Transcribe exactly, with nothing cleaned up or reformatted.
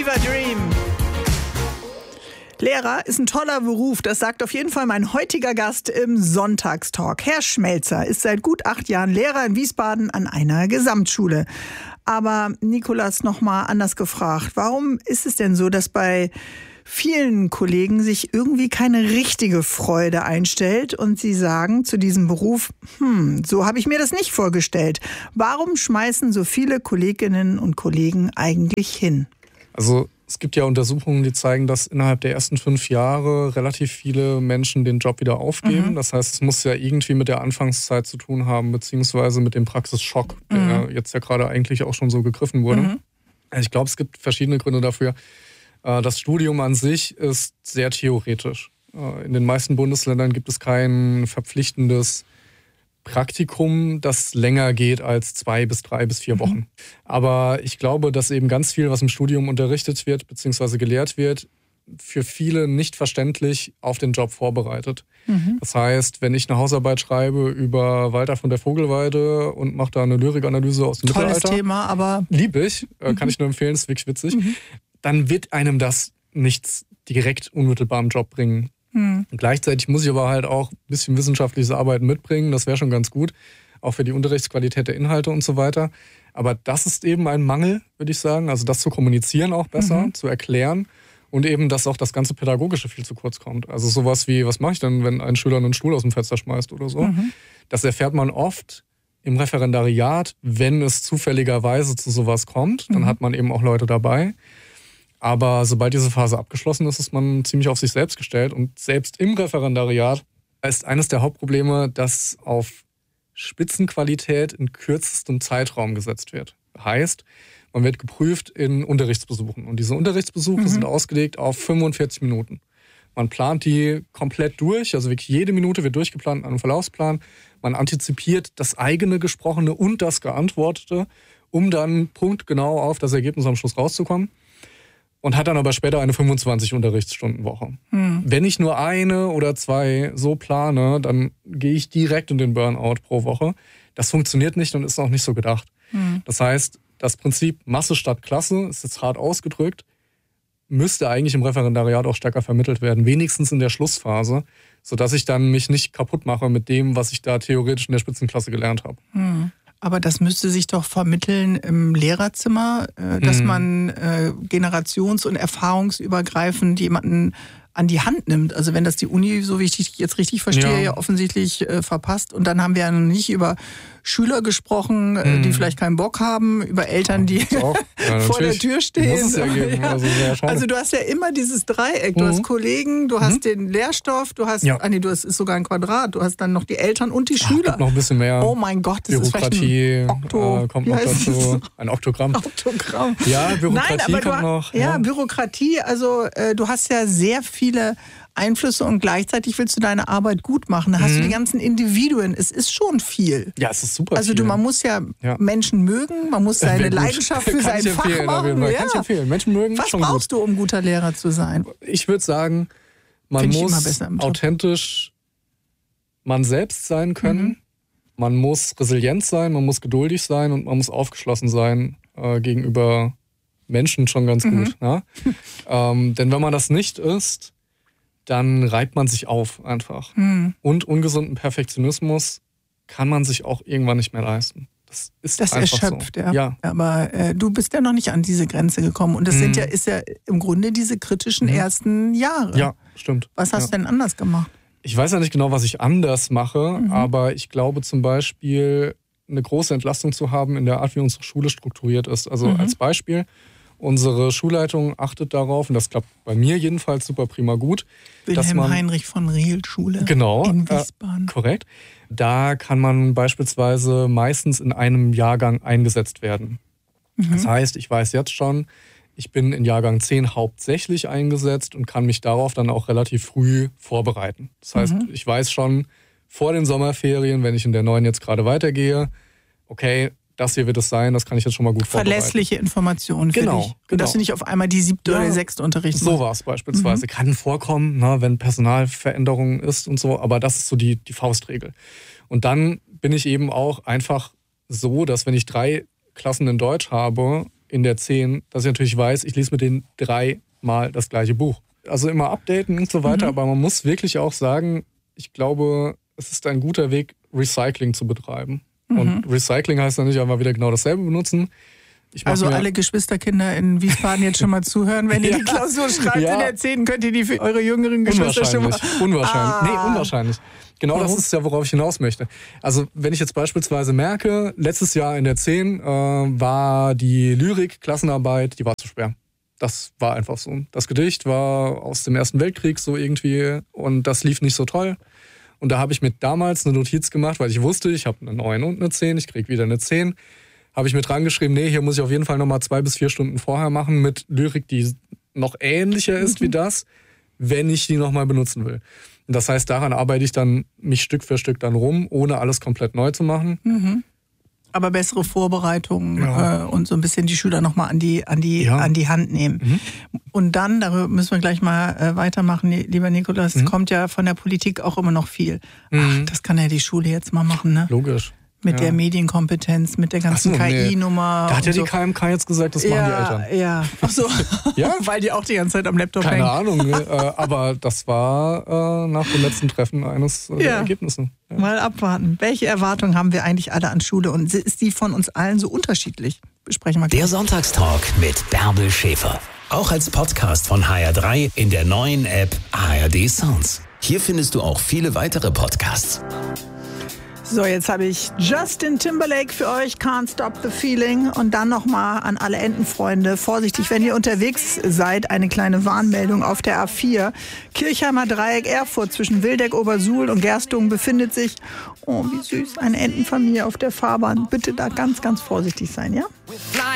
Fever Dream. Lehrer ist ein toller Beruf, das sagt auf jeden Fall mein heutiger Gast im Sonntagstalk. Herr Schmelzer ist seit gut acht Jahren Lehrer in Wiesbaden an einer Gesamtschule. Aber Nikolas, noch mal anders gefragt, warum ist es denn so, dass bei vielen Kollegen sich irgendwie keine richtige Freude einstellt und sie sagen zu diesem Beruf, hm, so habe ich mir das nicht vorgestellt. Warum schmeißen so viele Kolleginnen und Kollegen eigentlich hin? Also es gibt ja Untersuchungen, die zeigen, dass innerhalb der ersten fünf Jahre relativ viele Menschen den Job wieder aufgeben. Mhm. Das heißt, es muss ja irgendwie mit der Anfangszeit zu tun haben, beziehungsweise mit dem Praxisschock, der mhm. jetzt ja gerade eigentlich auch schon so gegriffen wurde. Mhm. Ich glaube, es gibt verschiedene Gründe dafür. Das Studium an sich ist sehr theoretisch. In den meisten Bundesländern gibt es kein verpflichtendes Praktikum, das länger geht als zwei bis drei bis vier Wochen. Mhm. Aber ich glaube, dass eben ganz viel, was im Studium unterrichtet wird, beziehungsweise gelehrt wird, für viele nicht verständlich auf den Job vorbereitet. Mhm. Das heißt, wenn ich eine Hausarbeit schreibe über Walter von der Vogelweide und mache da eine Lyrikanalyse aus dem Tolles Mittelalter. Thema, aber... Lieb ich, mhm. kann ich nur empfehlen, ist wirklich witzig. Mhm. Dann wird einem das nichts direkt unmittelbar im Job bringen. Mhm. Gleichzeitig muss ich aber halt auch ein bisschen wissenschaftliches Arbeiten mitbringen. Das wäre schon ganz gut, auch für die Unterrichtsqualität der Inhalte und so weiter. Aber das ist eben ein Mangel, würde ich sagen. Also das zu kommunizieren auch besser, mhm. zu erklären. Und eben, dass auch das ganze Pädagogische viel zu kurz kommt. Also sowas wie, was mache ich denn, wenn ein Schüler einen Stuhl aus dem Fenster schmeißt oder so? Mhm. Das erfährt man oft im Referendariat, wenn es zufälligerweise zu sowas kommt. Dann mhm. hat man eben auch Leute dabei. Aber sobald diese Phase abgeschlossen ist, ist man ziemlich auf sich selbst gestellt. Und selbst im Referendariat ist eines der Hauptprobleme, dass auf Spitzenqualität in kürzestem Zeitraum gesetzt wird. Heißt, man wird geprüft in Unterrichtsbesuchen. Und diese Unterrichtsbesuche mhm. sind ausgelegt auf fünfundvierzig Minuten. Man plant die komplett durch, also wirklich jede Minute wird durchgeplant an einem Verlaufsplan. Man antizipiert das eigene Gesprochene und das Geantwortete, um dann punktgenau auf das Ergebnis am Schluss rauszukommen. Und hat dann aber später eine fünfundzwanzig-Unterrichtsstundenwoche. Hm. Wenn ich nur eine oder zwei so plane, dann gehe ich direkt in den Burnout pro Woche. Das funktioniert nicht und ist auch nicht so gedacht. Hm. Das heißt, das Prinzip Masse statt Klasse, ist jetzt hart ausgedrückt, müsste eigentlich im Referendariat auch stärker vermittelt werden. Wenigstens in der Schlussphase, sodass ich dann mich nicht kaputt mache mit dem, was ich da theoretisch in der Spitzenklasse gelernt habe. Hm. Aber das müsste sich doch vermitteln im Lehrerzimmer, dass mhm. man äh, generations- und erfahrungsübergreifend jemanden an die Hand nimmt. Also wenn das die Uni, so wie ich dich jetzt richtig verstehe, ja, ja offensichtlich äh, verpasst. Und dann haben wir ja noch nicht über Schüler gesprochen, äh, mhm. die vielleicht keinen Bock haben, über Eltern, die ja, vor der Tür stehen. Muss es ja geben. Ja. Also, also du hast ja immer dieses Dreieck. Du mhm. hast Kollegen, du mhm. hast den Lehrstoff, du hast, ja. ah nee, du hast ist sogar ein Quadrat. Du hast dann noch die Eltern und die Ach, Schüler. Gibt noch ein bisschen mehr. Oh mein Gott, das Bürokratie ist ein Okto, äh, kommt noch dazu. Ein Oktogramm. Oktogramm. Ja, Bürokratie Nein, aber kommt du, noch. Ja, ja, Bürokratie. Also äh, du hast ja sehr viele viele Einflüsse und gleichzeitig willst du deine Arbeit gut machen. Da hast mhm. du die ganzen Individuen. Es ist schon viel. Ja, es ist super also viel. Also man muss ja, ja Menschen mögen, man muss seine Leidenschaft für sein Fach machen. Ja. Kann ich empfehlen. Menschen mögen Was schon brauchst gut. du, um guter Lehrer zu sein? Ich würde sagen, man Find muss authentisch man selbst sein können. Mhm. Man muss resilient sein, man muss geduldig sein und man muss aufgeschlossen sein äh, gegenüber Menschen schon ganz mhm. gut. Ja? ähm, denn wenn man das nicht ist, dann reibt man sich auf einfach. Mhm. Und ungesunden Perfektionismus kann man sich auch irgendwann nicht mehr leisten. Das ist das einfach erschöpft, so. ja. ja. Aber äh, du bist ja noch nicht an diese Grenze gekommen. Und das mhm. sind ja, ist ja im Grunde diese kritischen mhm. ersten Jahre. Ja, stimmt. Was hast ja. du denn anders gemacht? Ich weiß ja nicht genau, was ich anders mache, mhm. aber ich glaube zum Beispiel, eine große Entlastung zu haben in der Art, wie unsere Schule strukturiert ist. Also mhm. als Beispiel, unsere Schulleitung achtet darauf, und das klappt bei mir jedenfalls super prima gut. Wilhelm man, Heinrich von Riel Schule genau, in Wiesbaden. Äh, korrekt. Da kann man beispielsweise meistens in einem Jahrgang eingesetzt werden. Mhm. Das heißt, ich weiß jetzt schon, ich bin in Jahrgang zehn hauptsächlich eingesetzt und kann mich darauf dann auch relativ früh vorbereiten. Das heißt, mhm. ich weiß schon vor den Sommerferien, wenn ich in der neuen jetzt gerade weitergehe, okay, das hier wird es sein, das kann ich jetzt schon mal gut vorbereiten. Verlässliche Informationen für genau, dich. Und genau. dass du nicht auf einmal die siebte ja, oder sechste Unterricht so war es beispielsweise. Mhm. Kann vorkommen, ne, wenn Personalveränderungen ist und so, aber das ist so die, die Faustregel. Und dann bin ich eben auch einfach so, dass wenn ich drei Klassen in Deutsch habe, in der zehn, dass ich natürlich weiß, ich lese mit denen dreimal das gleiche Buch. Also immer updaten und so weiter, mhm. aber man muss wirklich auch sagen, ich glaube, es ist ein guter Weg, Recycling zu betreiben. Mhm. Und Recycling heißt dann nicht einfach wieder genau dasselbe benutzen. Also alle Geschwisterkinder in Wiesbaden jetzt schon mal zuhören, wenn ihr ja. die Klausur schreibt ja. in der zehn, könnt ihr die für eure jüngeren Geschwister schon mal... Unwahrscheinlich, ah. nee, unwahrscheinlich. Genau. Warum? Das ist ja, worauf ich hinaus möchte. Also wenn ich jetzt beispielsweise merke, letztes Jahr in der zehn äh, war die Lyrik-Klassenarbeit, die war zu schwer. Das war einfach so. Das Gedicht war aus dem Ersten Weltkrieg so irgendwie und das lief nicht so toll. Und da habe ich mir damals eine Notiz gemacht, weil ich wusste, ich habe eine neun und eine zehn, ich kriege wieder eine zehn. Habe ich mir dran geschrieben, nee, hier muss ich auf jeden Fall nochmal zwei bis vier Stunden vorher machen mit Lyrik, die noch ähnlicher ist mhm. wie das, wenn ich die nochmal benutzen will. Und das heißt, daran arbeite ich dann mich Stück für Stück dann rum, ohne alles komplett neu zu machen. Mhm. Aber bessere Vorbereitungen ja. äh, und so ein bisschen die Schüler nochmal an die, an die, ja. an die Hand nehmen. Mhm. Und dann, darüber müssen wir gleich mal äh, weitermachen, lieber Nikolaus, mhm. kommt ja von der Politik auch immer noch viel. Mhm. Ach, das kann ja die Schule jetzt mal machen, ne? Logisch. Mit ja. der Medienkompetenz, mit der ganzen so, K I-Nummer. Nee. Da hat ja die so. K M K jetzt gesagt, das ja, machen die Eltern. Ja, ach so. ja? Weil die auch die ganze Zeit am Laptop Keine hängen. Ahnung, ne? aber das war äh, nach dem letzten Treffen eines äh, ja. Ergebnisses. Ja. Mal abwarten. Welche Erwartungen haben wir eigentlich alle an Schule und ist die von uns allen so unterschiedlich? Besprechen wir gleich. Der Sonntagstalk mit Bärbel Schäfer. Auch als Podcast von H R drei in der neuen App H R D Sounds. Hier findest du auch viele weitere Podcasts. So, jetzt habe ich Justin Timberlake für euch, Can't Stop the Feeling. Und dann nochmal an alle Entenfreunde, vorsichtig, wenn ihr unterwegs seid, eine kleine Warnmeldung auf der A vier. Kirchheimer Dreieck Erfurt zwischen Wildeck, Obersuhl und Gerstungen befindet sich, oh wie süß, eine Entenfamilie auf der Fahrbahn. Bitte da ganz, ganz vorsichtig sein, ja?